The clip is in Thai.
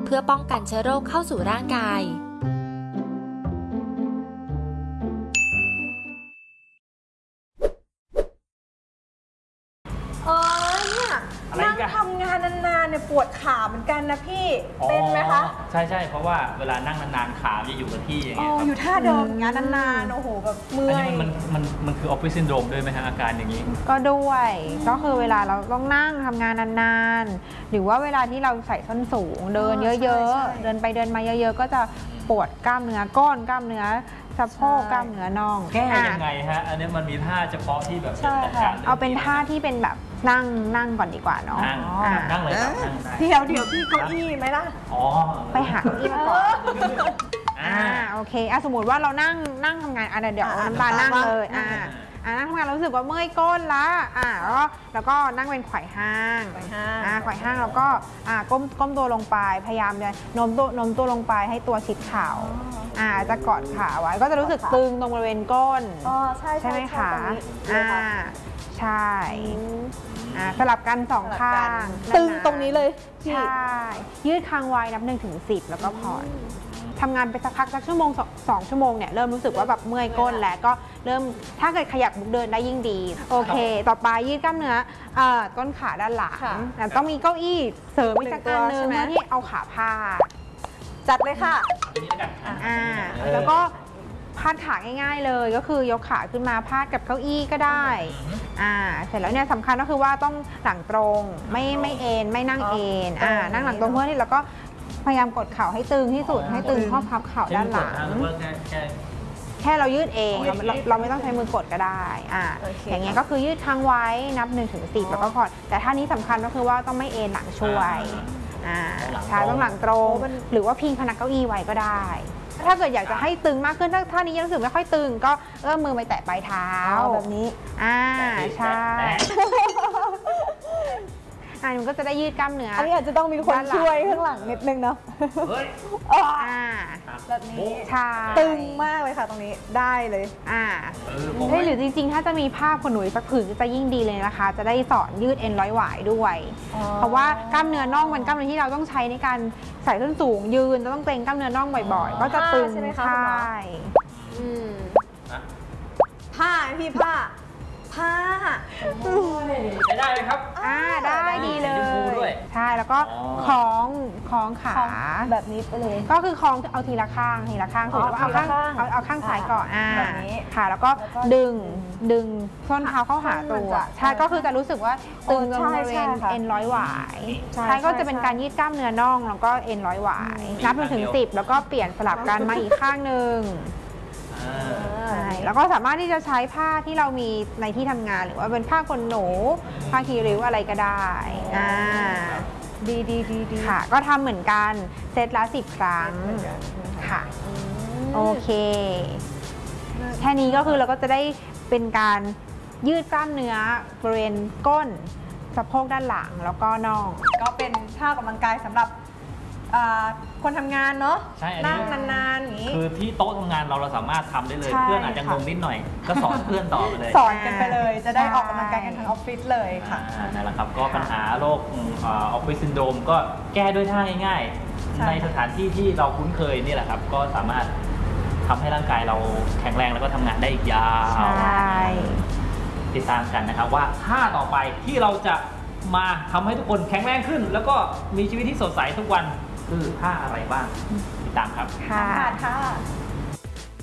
พื่อป้องกันเชื้อโรคเข้าสู่ร่างกายเนี่ยนั่งทำงานนานๆเนี่ยปวดขาเหมือนกันนะพี่เป็นไหมคะใช่เพราะว่าเวลานั่งนานๆขาจะอยู่กับที่อย่างเงี้ยครับอยู่ท่าเดิมอย่างนั้นนานๆโอ้โหแบบเมื่อยอันนี้มันคือออฟฟิศซินโดรมด้วยไหมฮะอาการอย่างนี้ก็ด้วยก็คือเวลาเราต้องนั่งทำงานนานๆหรือว่าเวลาที่เราใส่ส้นสูงเดินเยอะๆเดินไปเดินมาเยอะๆก็จะปวดกล้ามเนื้อก้นกล้ามเนื้อสะโพกกล้ามเนื้อน่องแก้ยังไงฮะอันนี้มันมีท่าเฉพาะที่แบบจะจัดการเอาเป็นท่าที่เป็นแบบนั่งก่อนดีกว่าเนาะนั่งเลยครับนั่งได้เดี๋ยวพี่เก้าอี้ไหมล่ะไปหาเก้าอี้มาก่อนโอเคสมมติว่าเรานั่งทำงานเดี๋ยวน้ำตาลนั่งเลยนั่งทำงานรู้สึกว่าเมื่อยก้นละแล้วก็นั่งเป็นไขว่ห้างไขว่ห้างแล้วก็ก้มตัวลงไปพยายามจะโน้มตัวลงไปให้ตัวชิดเข่าจะกอดขาไว้ก็จะรู้สึกตึงตรงบริเวณก้นใช่ไหมคะใช่สลับกันสองข้างตึงตรงนี้เลยใช่ยืดคางไว้นับ1 ถึง 10แล้วก็ผ่อนทำงานไปสักพักสักชั่วโมง2 ชั่วโมงเนี่ยเริ่มรู้สึกว่าแบบเมื่อยก้นแล้วก็เริ่มถ้าเกิดขยับลุกเดินได้ยิ่งดีโอเคต่อไปยืดกล้ามเนื้อต้นขาด้านหลังต้องมีเก้าอี้เสริมอีกสักอันนึงเพื่อที่เอาขาพาดจัดเลยค่ะแล้วก็พาดขาง่ายๆเลยก็คือยกขาขึ้นมาพาดกับเก้าอี้ก็ได้เสร็จแล้วเนี่ยสำคัญก็คือว่าต้องหลังตรงไม่เอ็นไม่นั่งเอ็นนั่งหลังตรงเพื่อที่แล้วก็พยายามกดเข่าให้ตึงที่สุดให้ตึงข้อพับเข่าด้านหลังแค่เรายืดเองเราไม่ต้องใช้มือกดก็ได้อย่างเงี้ยก็คือยืดค้างไว้นับ1 ถึง 10แล้วก็ผ่อนแต่ท่านี้สำคัญก็คือว่าต้องไม่เอ็นหลังช่วยใช่ต้องหลังตรงหรือว่าพิงพนักเก้าอี้ไว้ก็ได้ถ้าเกิดอยากจะให้ตึงมากขึ้นท่านี้ยังรู้สึกไม่ค่อยตึงก็เอื้อมมือไปแตะปลายเท้าแบบนี้ใช่มันก็จะได้ยืดกล้ามเนื้ออันนี้อาจจะต้องมีคนช่วยข้างหลังนิดนึงเนาะแบบนี้ใช่ตึงมากเลยค่ะตรงนี้ได้เลยหรือจริงๆถ้าจะมีผ้าขนหนูสักผืนจะยิ่งดีเลยนะคะจะได้สอนยืดเอ็นร้อยหวายด้วยเพราะว่ากล้ามเนื้อน่องมันกล้ามเนื้อที่เราต้องใช้ในการใส่ส้นสูงยืนจะต้องเกร็งกล้ามเนื้อน่องบ่อยๆก็จะตึงใช่ไหมคะผ้าพี่ผ้าได้ไหมครับได้ดีเลยใช่แล้วก็คล้องขาแบบนี้ไปเลยก็คือคล้องเอาทีละข้างถือว่าเอาข้างซ้ายก่อนแบบนี้ค่ะแล้วก็ดึงส้นเท้าเข้าหาตัวใช่ก็คือจะรู้สึกว่าตึงบริเวณเอ็นร้อยหวายใช่ก็จะเป็นการยืดกล้ามเนื้อน่องแล้วก็เอ็นร้อยหวายนับ1 ถึง 10แล้วก็เปลี่ยนสลับกันมาอีกข้างหนึ่งแล้วก็สามารถที่จะใช้ผ้าที่เรามีในที่ทำงานหรือว่าเป็นผ้าขนหนูผ้าคีริ้วอะไรก็ได้ดีค่ะก็ทำเหมือนกันเซตละ10 ครั้งค่ะโอเคแค่นี้ก็คือเราก็จะได้เป็นการยืดกล้ามเนื้อบริเวณก้นสะโพกด้านหลังแล้วก็น่องก็เป็นท่าออกกำลังกายสำหรับคนทำงานเนาะนั่งนานๆอย่างนี้คือที่โต๊ะทำงานเราสามารถทำได้เลยเพื่อนอาจจะงงนิดหน่อยก็สอนเพื่อนต่อไปเลยสอนกันไปเลยจะได้ออกกำลังกายกันทั้งออฟฟิศเลยค่ะนั่นแหละครับก็ปัญหาโรคออฟฟิศซินโดรมก็แก้ด้วยท่าง่ายๆในสถานที่ที่เราคุ้นเคยนี่แหละครับก็สามารถทำให้ร่างกายเราแข็งแรงแล้วก็ทำงานได้อีกยาวติดตามกันนะครับว่าท่าต่อไปที่เราจะมาทำให้ทุกคนแข็งแรงขึ้นแล้วก็มีชีวิตที่สดใสทุกวันคือท่าอะไรบ้างติดตามครับค่ะ